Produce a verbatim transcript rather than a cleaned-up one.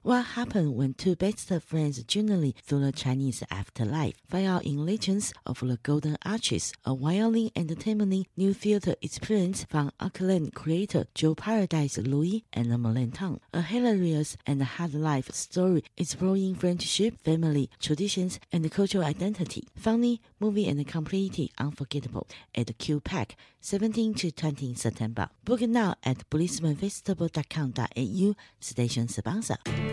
What happened when two best friends journey through the Chinese afterlife? Find out in Legends of the Golden Arches, a wildly entertaining new theater experience from acclaimed creator Joe Paradise Louis and Melan Tang. A hilarious and hard life story exploring friendship, family, traditions, and cultural identity. Funny, movie, and completely unforgettable at Q Pack, seventeenth to twentieth September. Book it now at brisbane festival dot com dot a u, station sponsor.